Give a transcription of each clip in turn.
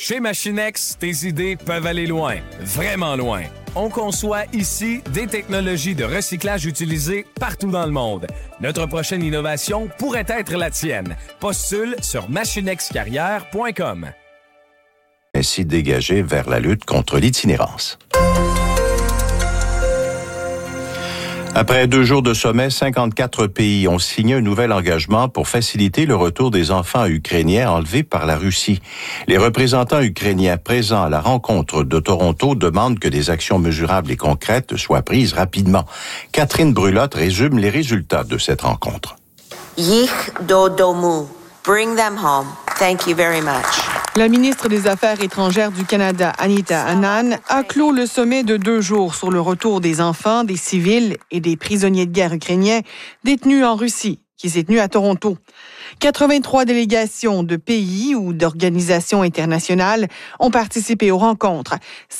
Chez Machinex, tes idées peuvent aller loin, vraiment loin. On conçoit ici des technologies de recyclage utilisées partout dans le monde. Notre prochaine innovation pourrait être la tienne. Postule sur machinexcarrière.com. Ainsi dégagé vers la lutte contre l'itinérance. Après 2 jours de sommet, 54 pays ont signé un nouvel engagement pour faciliter le retour des enfants ukrainiens enlevés par la Russie. Les représentants ukrainiens présents à la rencontre de Toronto demandent que des actions mesurables et concrètes soient prises rapidement. Catherine Brulotte résume les résultats de cette rencontre. Yich do domu. Bring them home. Thank you very much. La ministre des Affaires étrangères du Canada, Anita Anand, a clos le sommet de 2 jours sur le retour des enfants, des civils et des prisonniers de guerre ukrainiens détenus en Russie, qui s'est tenu à Toronto. 83 délégations de pays ou d'organisations internationales ont participé aux rencontres.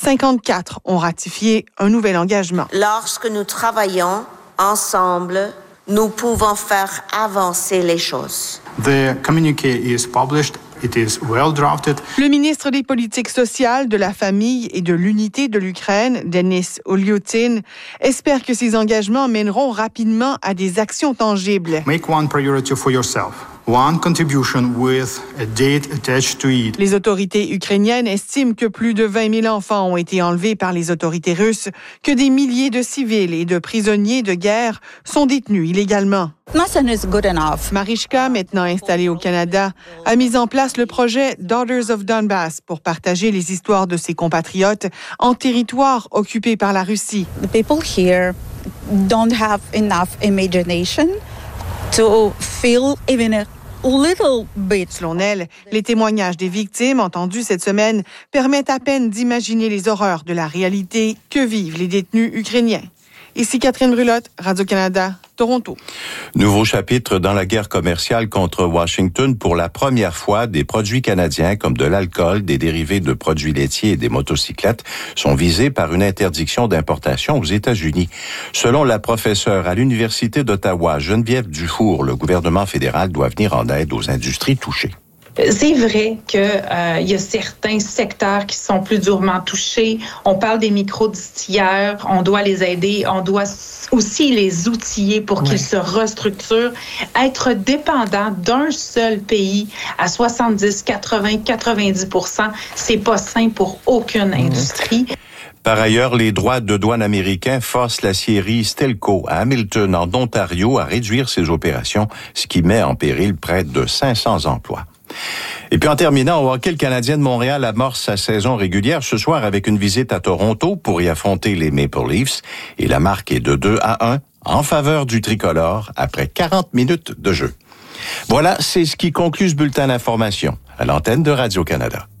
54 ont ratifié un nouvel engagement. Lorsque nous travaillons ensemble, nous pouvons faire avancer les choses. The communiqué is published. It is well drafted. Le ministre des Politiques sociales, de la Famille et de l'Unité de l'Ukraine, Denis Olyutin, espère que ces engagements mèneront rapidement à des actions tangibles. Make one priority for yourself. One contribution with a date attached to it. Les autorités ukrainiennes estiment que plus de 20 000 enfants ont été enlevés par les autorités russes, que des milliers de civils et de prisonniers de guerre sont détenus illégalement. Nothing is good enough. Marichka, maintenant installée au Canada, a mis en place le projet Daughters of Donbass pour partager les histoires de ses compatriotes en territoire occupé par la Russie. The people here don't have enough imagination to feel even a little bit. Selon elle, les témoignages des victimes entendus cette semaine permettent à peine d'imaginer les horreurs de la réalité que vivent les détenus ukrainiens. Ici Catherine Brulotte, Radio-Canada, Toronto. Nouveau chapitre dans la guerre commerciale contre Washington. Pour la première fois, des produits canadiens comme de l'alcool, des dérivés de produits laitiers et des motocyclettes sont visés par une interdiction d'importation aux États-Unis. Selon la professeure à l'Université d'Ottawa, Geneviève Dufour, le gouvernement fédéral doit venir en aide aux industries touchées. C'est vrai qu'il y a certains secteurs qui sont plus durement touchés. On parle des micro-distilleurs, on doit les aider, on doit aussi les outiller pour qu'ils se restructurent. Être dépendant d'un seul pays à 70, 80, 90%, c'est pas sain pour aucune industrie. Par ailleurs, les droits de douane américains forcent l'acierie Stelco à Hamilton, en Ontario, à réduire ses opérations, ce qui met en péril près de 500 emplois. Et puis en terminant, au hockey, le Canadien de Montréal amorce sa saison régulière ce soir avec une visite à Toronto pour y affronter les Maple Leafs. Et la marque est de 2-1 en faveur du tricolore après 40 minutes de jeu. Voilà, c'est ce qui conclut ce bulletin d'information à l'antenne de Radio-Canada.